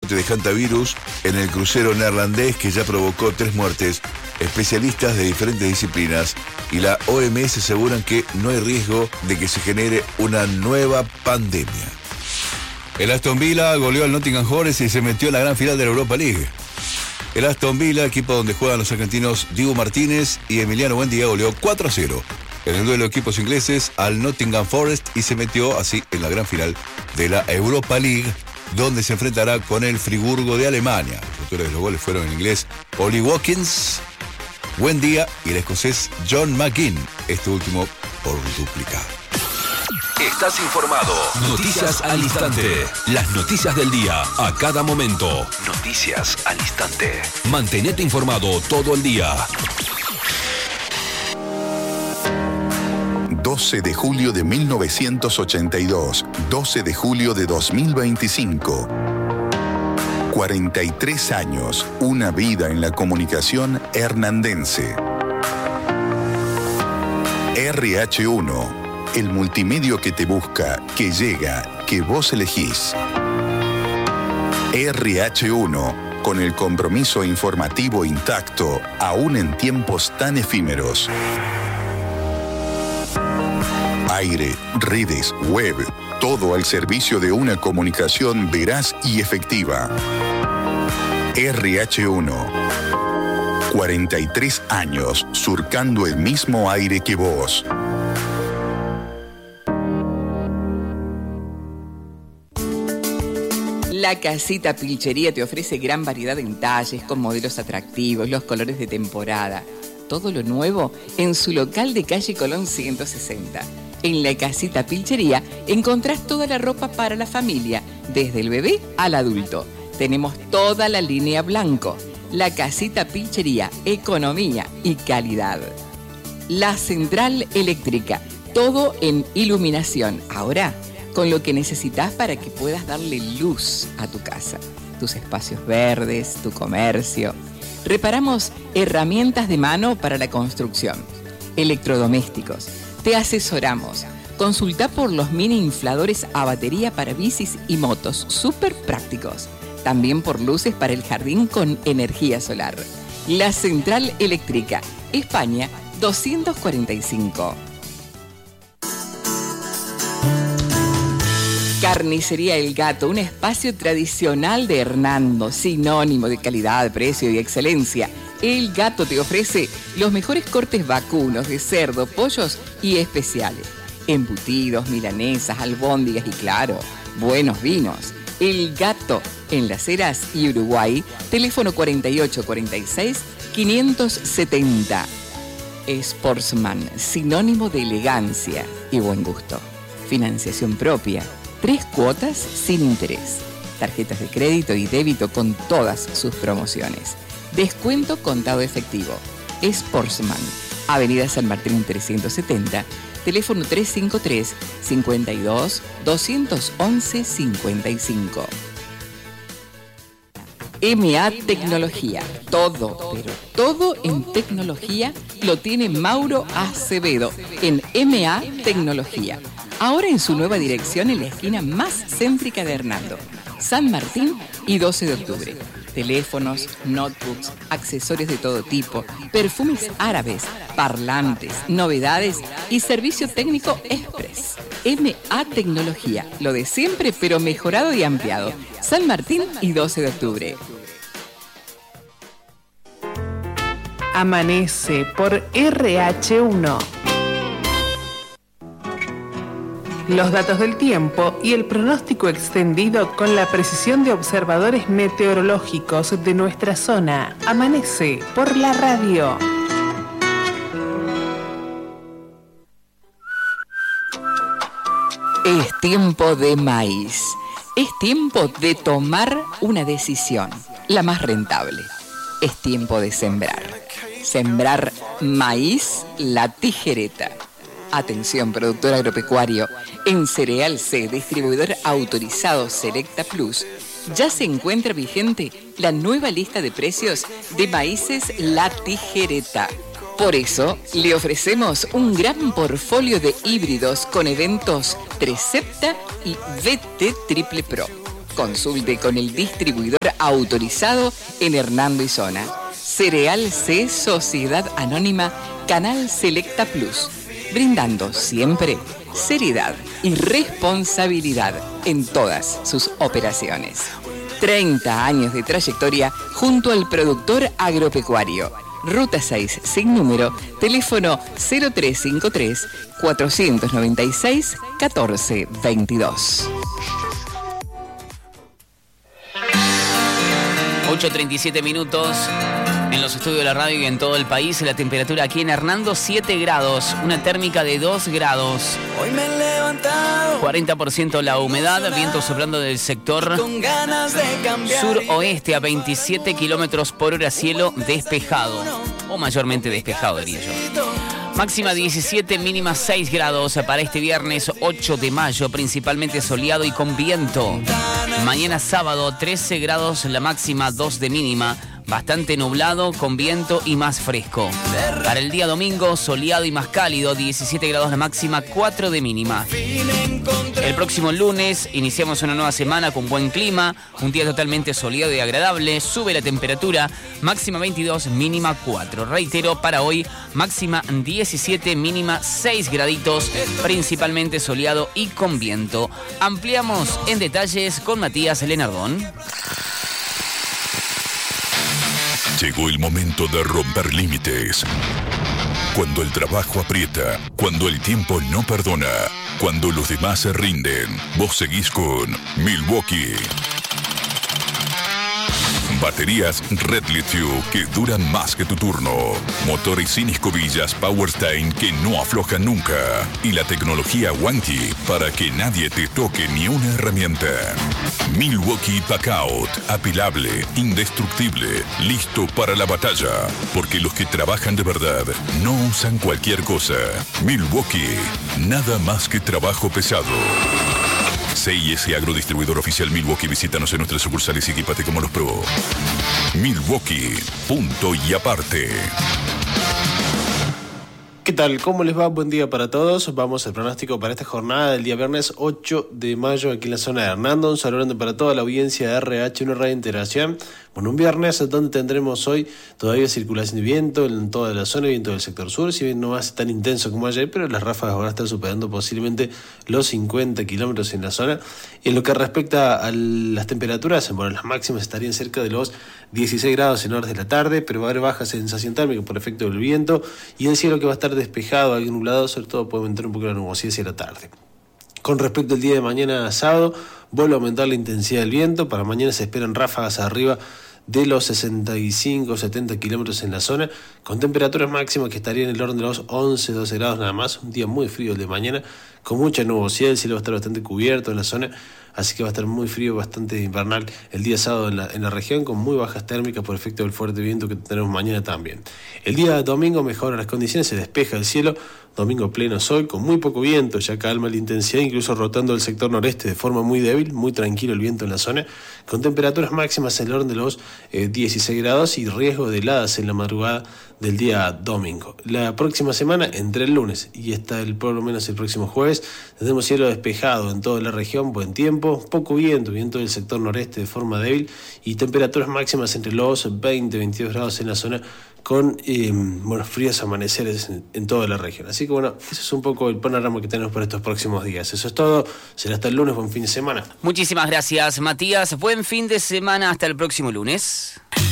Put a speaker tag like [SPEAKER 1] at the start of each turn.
[SPEAKER 1] de hantavirus en el crucero neerlandés que ya provocó 3 muertes. Especialistas de diferentes disciplinas y la OMS aseguran que no hay riesgo de que se genere una nueva pandemia. El Aston Villa goleó al Nottingham Forest y se metió en la gran final de la Europa League. El Aston Villa, equipo donde juegan los argentinos Dibu Martínez y Emiliano Buendía, goleó 4-0 en el duelo de equipos ingleses al Nottingham Forest y se metió así en la gran final de la Europa League, donde se enfrentará con el Friburgo de Alemania. Los autores de los goles fueron en inglés Ollie Watkins, Buendía y el escocés John McGinn, este último por duplicado.
[SPEAKER 2] Estás informado. Noticias al instante. Las noticias del día a cada momento. Noticias al instante. Mantenete informado todo el día.
[SPEAKER 3] 12 de julio de 1982, 12 de julio de 2025. 43 años, una vida en la comunicación hernandense. RH1, el multimedio que te busca, que llega, que vos elegís. RH1, con el compromiso informativo intacto, aún en tiempos tan efímeros. Aire, redes, web, todo al servicio de una comunicación veraz y efectiva. RH1. 43 años surcando el mismo aire que vos.
[SPEAKER 4] La Casita Pilchería te ofrece gran variedad en talles, con modelos atractivos, los colores de temporada. Todo lo nuevo en su local de calle Colón 160. En La Casita Pilchería encontrás toda la ropa para la familia, desde el bebé al adulto. Tenemos toda la línea blanco. La Casita Pilchería, economía y calidad. La Central Eléctrica, todo en iluminación. Ahora, con lo que necesitas para que puedas darle luz a tu casa, tus espacios verdes, tu comercio. Reparamos herramientas de mano para la construcción, electrodomésticos. Te asesoramos. Consulta por los mini infladores a batería para bicis y motos, súper prácticos. También por luces para el jardín con energía solar. La Central Eléctrica, España 245. Carnicería El Gato, un espacio tradicional de Hernando, sinónimo de calidad, precio y excelencia. El Gato te ofrece los mejores cortes vacunos de cerdo, pollos y especiales. Embutidos, milanesas, albóndigas y claro, buenos vinos. El Gato, en Las Heras y Uruguay, teléfono 4846-570. Sportsman, sinónimo de elegancia y buen gusto. Financiación propia, 3 cuotas sin interés. Tarjetas de crédito y débito con todas sus promociones. Descuento contado efectivo. Sportsman, Avenida San Martín 370, teléfono 353-52-211-55. MA Tecnología, todo, pero todo en tecnología lo tiene Mauro Acevedo en MA Tecnología. Ahora en su nueva dirección en la esquina más céntrica de Hernando, San Martín y 12 de octubre. Teléfonos, notebooks, accesorios de todo tipo, perfumes árabes, parlantes, novedades y servicio técnico express. MA Tecnología, lo de siempre pero mejorado y ampliado. San Martín y 12 de octubre.
[SPEAKER 5] Amanece por RH1. Los datos del tiempo y el pronóstico extendido con la precisión de observadores meteorológicos de nuestra zona. Amanece por la radio.
[SPEAKER 4] Es tiempo de maíz. Es tiempo de tomar una decisión, la más rentable. Es tiempo de sembrar. Sembrar maíz La Tijereta. Atención, productor agropecuario. En Cereal C, distribuidor autorizado Selecta Plus, ya se encuentra vigente la nueva lista de precios de maíces La Tijereta. Por eso, le ofrecemos un gran portfolio de híbridos con eventos Trecepta y VT Triple Pro. Consulte con el distribuidor autorizado en Hernando y Zona. Cereal C Sociedad Anónima Canal Selecta Plus, brindando siempre seriedad y responsabilidad en todas sus operaciones. 30 años de trayectoria junto al productor agropecuario. Ruta 6, sin número, teléfono 0353 496 1422.
[SPEAKER 6] 8:37 minutos en los estudios de la radio y en todo el país. La temperatura aquí en Hernando 7 grados, una térmica de 2 grados.
[SPEAKER 7] Hoy me he levantado
[SPEAKER 6] 40% la humedad, viento soplando del sector
[SPEAKER 7] con ganas de cambiar.
[SPEAKER 6] suroeste a 27 kilómetros por hora, cielo despejado, o mayormente despejado diría yo. Máxima 17, mínima 6 grados para este viernes 8 de mayo, principalmente soleado y con viento. Mañana sábado 13 grados la máxima, 2 de mínima. Bastante nublado, con viento y más fresco. Para el día domingo, soleado y más cálido, 17 grados la máxima, 4 de mínima. El próximo lunes iniciamos una nueva semana con buen clima, un día totalmente soleado y agradable, sube la temperatura, máxima 22, mínima 4. Reitero, para hoy, máxima 17, mínima 6 graditos, principalmente soleado y con viento. Ampliamos en detalles con Matías Lenardón.
[SPEAKER 3] Llegó el momento de romper límites. Cuando el trabajo aprieta, cuando el tiempo no perdona, cuando los demás se rinden, vos seguís con Milwaukee. Baterías Red Lithium que duran más que tu turno. Motores sin escobillas Powerstein que no aflojan nunca. Y la tecnología Wanty para que nadie te toque ni una herramienta. Milwaukee Packout. Apilable, indestructible, listo para la batalla. Porque los que trabajan de verdad no usan cualquier cosa. Milwaukee. Nada más que trabajo pesado. CIS Agrodistribuidor Oficial Milwaukee. Visítanos en nuestras sucursales y equipate como los pro. Milwaukee, punto y aparte.
[SPEAKER 8] ¿Qué tal? ¿Cómo les va? Buen día para todos. Vamos al pronóstico para esta jornada del día viernes 8 de mayo aquí en la zona de Hernando. Un saludo para toda la audiencia de RH, una radio de integración. Bueno, un viernes donde tendremos hoy todavía circulación de viento en toda la zona, viento del sector sur, si bien no va a ser tan intenso como ayer, pero las ráfagas van a estar superando posiblemente los 50 kilómetros en la zona. En lo que respecta a las temperaturas, bueno, las máximas estarían cerca de los 16 grados en horas de la tarde, pero va a haber baja sensación térmica por efecto del viento y el cielo que va a estar despejado, algo nublado, sobre todo puede aumentar un poco la nubosidad hacia la tarde. Con respecto al día de mañana sábado, vuelve a aumentar la intensidad del viento. Para mañana se esperan ráfagas arriba de los 65-70 kilómetros en la zona, con temperaturas máximas que estarían en el orden de los 11-12 grados nada más. Un día muy frío el de mañana, con mucha nubosidad, el cielo va a estar bastante cubierto en la zona, así que va a estar muy frío, bastante invernal el día sábado en la región, con muy bajas térmicas por efecto del fuerte viento que tenemos mañana también. El día domingo mejoran las condiciones, se despeja el cielo, domingo pleno sol, con muy poco viento, ya calma la intensidad, incluso rotando el sector noreste de forma muy débil, muy tranquilo el viento en la zona, con temperaturas máximas en el orden de los 16 grados y riesgo de heladas en la madrugada del día domingo. La próxima semana, entre el lunes y hasta por lo menos el próximo jueves, tendremos cielo despejado en toda la región, buen tiempo, poco viento del sector noreste de forma débil y temperaturas máximas entre los 20-22 grados en la zona, con fríos amaneceres en toda la región. Así que bueno, eso es un poco el panorama que tenemos para estos próximos días. Eso es todo, será hasta el lunes, buen fin de semana.
[SPEAKER 6] Muchísimas gracias, Matías, buen fin de semana, hasta el próximo lunes.